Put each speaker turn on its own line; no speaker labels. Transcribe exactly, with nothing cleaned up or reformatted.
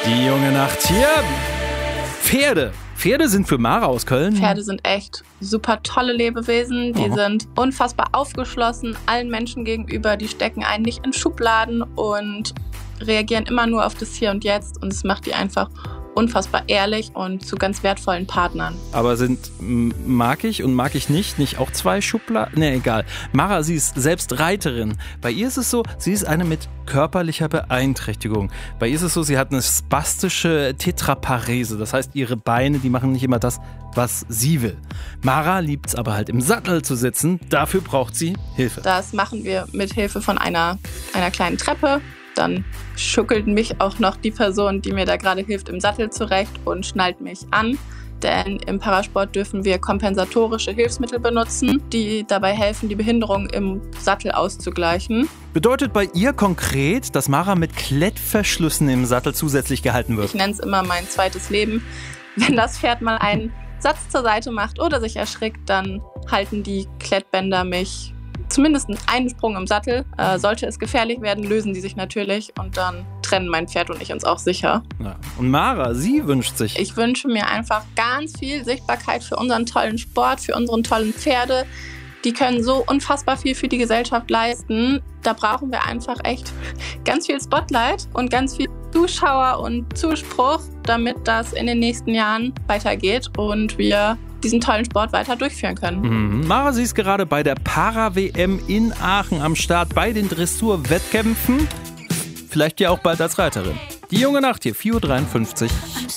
Die junge Nacht hier. Pferde. Pferde sind für Mara aus Köln.
Pferde sind echt super tolle Lebewesen. Die oh. sind unfassbar aufgeschlossen allen Menschen gegenüber. Die stecken einen nicht in Schubladen und reagieren immer nur auf das Hier und Jetzt. Und es macht die einfach unfassbar ehrlich und zu ganz wertvollen Partnern.
Aber sind mag ich und mag ich nicht, nicht auch zwei Schubladen? Ne, egal. Mara, sie ist selbst Reiterin. Bei ihr ist es so, sie ist eine mit körperlicher Beeinträchtigung. Bei ihr ist es so, sie hat eine spastische Tetraparese. Das heißt, ihre Beine, die machen nicht immer das, was sie will. Mara liebt es aber halt im Sattel zu sitzen. Dafür braucht sie Hilfe.
Das machen wir mit Hilfe von einer, einer kleinen Treppe. Dann schuckelt mich auch noch die Person, die mir da gerade hilft, im Sattel zurecht und schnallt mich an. Denn im Parasport dürfen wir kompensatorische Hilfsmittel benutzen, die dabei helfen, die Behinderung im Sattel auszugleichen.
Bedeutet bei ihr konkret, dass Mara mit Klettverschlüssen im Sattel zusätzlich gehalten wird?
Ich nenne es immer mein zweites Leben. Wenn das Pferd mal einen Satz zur Seite macht oder sich erschrickt, dann halten die Klettbänder mich zumindest einen Sprung im Sattel. Äh, sollte es gefährlich werden, lösen die sich natürlich und dann trennen mein Pferd und ich uns auch sicher.
Ja. Und Mara, sie wünscht sich?
Ich wünsche mir einfach ganz viel Sichtbarkeit für unseren tollen Sport, für unsere tollen Pferde. Die können so unfassbar viel für die Gesellschaft leisten. Da brauchen wir einfach echt ganz viel Spotlight und ganz viel Zuschauer und Zuspruch, damit das in den nächsten Jahren weitergeht und wir diesen tollen Sport weiter durchführen können.
Mhm. Mara, sie ist gerade bei der Para-W M in Aachen am Start bei den Dressur-Wettkämpfen. Vielleicht ja auch bald als Reiterin. Die junge Nacht hier, vier Uhr dreiundfünfzig.